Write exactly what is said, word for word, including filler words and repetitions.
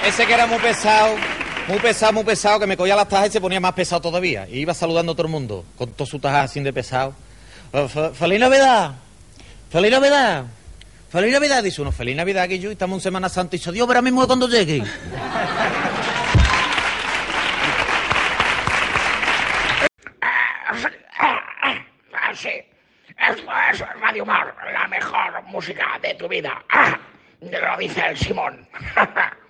ese que era muy pesado, muy pesado, muy pesado, que me cogía las tajas y se ponía más pesado todavía. Y iba saludando a todo el mundo, con todas sus tajas así de pesado. F- ¡Feliz Navidad! ¡Feliz Navidad! ¡Feliz Navidad! Dice uno, ¡Feliz Navidad, que yo! Y estamos en Semana Santa y dice, Dios, verá mismo cuando llegue. Sí, esto es Radio Mar, la mejor música de tu vida. Ah, lo dice el Simón.